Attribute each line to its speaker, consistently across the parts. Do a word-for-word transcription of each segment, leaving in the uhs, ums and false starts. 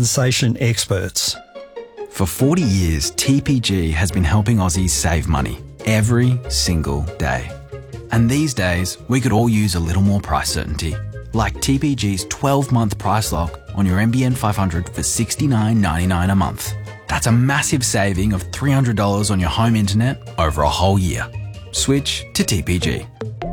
Speaker 1: compensation experts.
Speaker 2: For forty years, T P G has been helping Aussies save money every single day. And these days, we could all use a little more price certainty, like T P G's twelve-month price lock on your N B N five hundred for sixty-nine ninety-nine a month. That's a massive saving of three hundred dollars on your home internet over a whole year. Switch to T P G.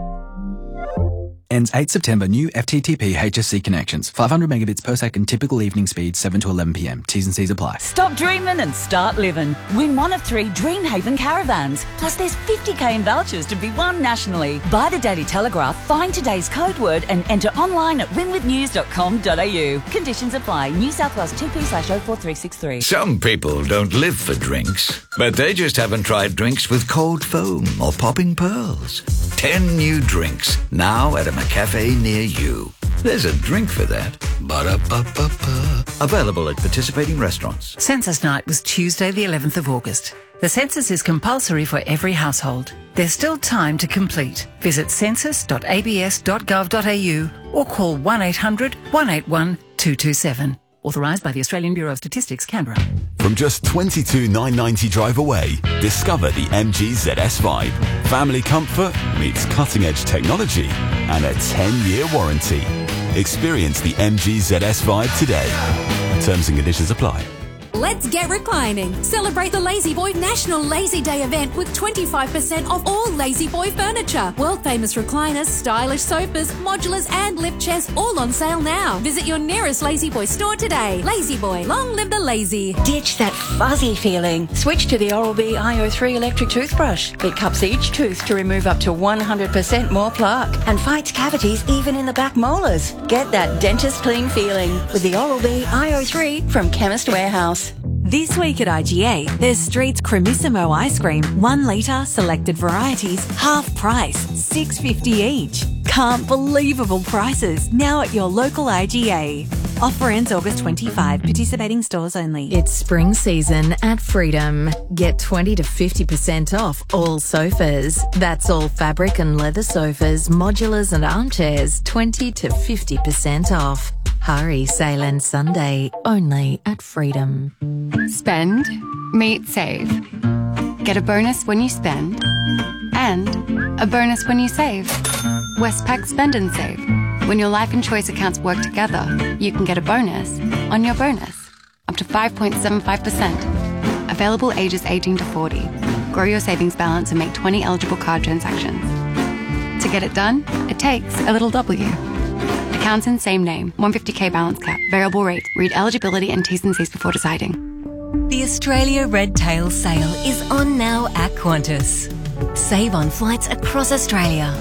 Speaker 2: Ends eighth September. New F T T P H S C connections. five hundred megabits per second. Typical evening speed seven to eleven p m. T's and C's apply.
Speaker 3: Stop dreaming and start living. Win one of three Dreamhaven caravans. Plus there's fifty k in vouchers to be won nationally. Buy the Daily Telegraph, find today's code word and enter online at win with news dot com dot a u. Conditions apply. New South Wales two P slash oh four three six three.
Speaker 4: Some people don't live for drinks, but they just haven't tried drinks with cold foam or popping pearls. Ten new drinks, now at a McCafe near you. There's a drink for that. Ba-da-ba-ba-ba. Available at participating restaurants.
Speaker 5: Census Night was Tuesday the eleventh of August. The census is compulsory for every household. There's still time to complete. Visit census dot a b s dot gov dot a u or call one eight hundred one eight one two two seven. Authorised by the Australian Bureau of Statistics, Canberra.
Speaker 6: From just twenty-two thousand nine hundred ninety drive away, discover the M G Z S Vibe. Family comfort meets cutting-edge technology and a ten-year warranty. Experience the M G Z S Vibe today. Terms and conditions apply.
Speaker 7: Let's get reclining. Celebrate the Lazy Boy National Lazy Day event with twenty-five percent off all Lazy Boy furniture. World famous recliners, stylish sofas, modulars and lift chairs all on sale now. Visit your nearest Lazy Boy store today. Lazy Boy, long live the lazy.
Speaker 8: Ditch that fuzzy feeling. Switch to the Oral-B I O three electric toothbrush. It cups each tooth to remove up to one hundred percent more plaque and fights cavities even in the back molars. Get that dentist clean feeling with the Oral-B I O three from Chemist Warehouse.
Speaker 9: This week at I G A, there's Street's Cremissimo ice cream, one litre, selected varieties, half price, six fifty each. Can't believable prices, now at your local I G A. Offer ends August twenty-fifth, participating stores only.
Speaker 10: It's spring season at Freedom. Get twenty to fifty percent off all sofas. That's all fabric and leather sofas, modulars and armchairs, twenty to fifty percent off. Hurry, sale ends Sunday, only at Freedom.
Speaker 11: Spend, meet, save. Get a bonus when you spend, and a bonus when you save. Westpac Spend and Save. When your life and choice accounts work together, you can get a bonus on your bonus, up to five point seven five percent. Available ages eighteen to forty. Grow your savings balance and make twenty eligible card transactions. To get it done, it takes a little W. Accounts in same name, one hundred fifty k balance cap, variable rate. Read eligibility and T's and C's before deciding.
Speaker 12: The Australia Red Tail Sale is on now at Qantas. Save on flights across Australia.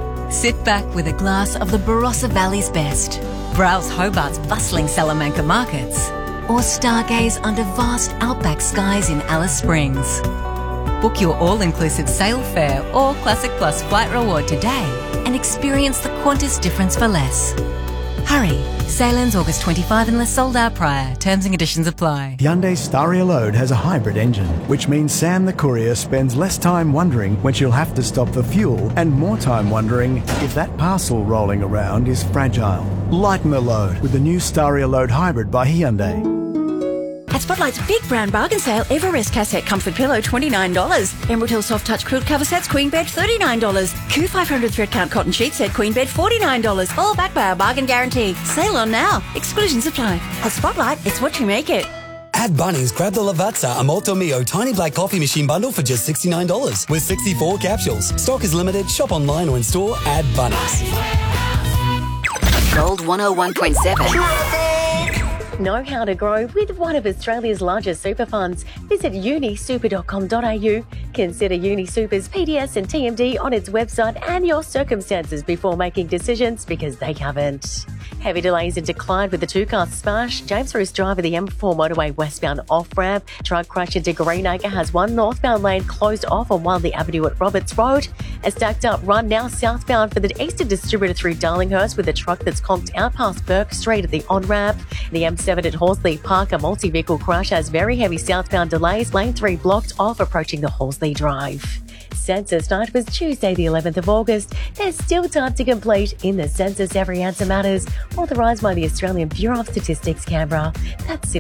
Speaker 12: Sit back with a glass of the Barossa Valley's best. Browse Hobart's bustling Salamanca markets. Or stargaze under vast outback skies in Alice Springs. Book your all-inclusive sail fare or Classic Plus flight reward today and experience the Qantas difference for less. Hurry! Sale ends August twenty-fifth unless sold out prior. Terms and conditions apply.
Speaker 13: Hyundai Staria Load has a hybrid engine, which means Sam the courier spends less time wondering when she'll have to stop for fuel and more time wondering if that parcel rolling around is fragile. Lighten the load with the new Staria Load Hybrid by Hyundai.
Speaker 8: At Spotlight's big brown bargain sale, Everest cassette comfort pillow twenty-nine dollars. Emerald Hill soft touch quilt cover sets queen bed thirty-nine dollars. Q five hundred thread count cotton sheet set queen bed forty-nine dollars. All backed by our bargain guarantee. Sale on now. Exclusions apply. At Spotlight, it's what you make it.
Speaker 14: At Bunnings, grab the Lavazza a Molto Mio tiny black coffee machine bundle for just sixty-nine dollars with sixty-four capsules. Stock is limited. Shop online or in store at Bunnings.
Speaker 15: Gold one oh one point seven.
Speaker 16: Know how to grow with one of Australia's largest super funds. Visit uni super dot com dot a u. Consider UniSuper's P D S and T M D on its website and your circumstances before making decisions, because they haven't. Heavy delays in decline with the two-car smash. James Roos Drive of the M four motorway westbound off-ramp. Truck crash into Greenacre has one northbound lane closed off on Wildley Avenue at Roberts Road. A stacked-up run now southbound for the Eastern Distributor through Darlinghurst with a truck that's conked out past Burke Street at the on-ramp. The M seven at Horsley Park, a multi-vehicle crash has very heavy southbound delays. Lane three blocked off approaching the Horsley Drive. Census Night was Tuesday the eleventh of August. There's still time to complete. In the census, every answer matters. Authorised by the Australian Bureau of Statistics, Canberra. That's